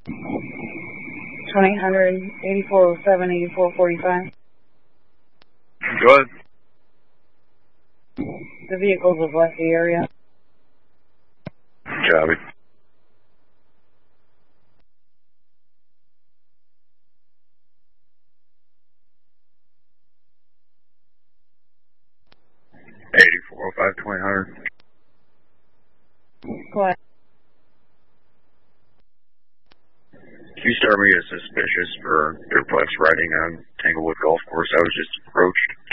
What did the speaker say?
2000, 8407, 8445. Go ahead. The vehicles have left the area. Copy. $8405-2000. Go ahead. Can you start me as suspicious for duplex riding on Tanglewood Golf Course? I was just approached.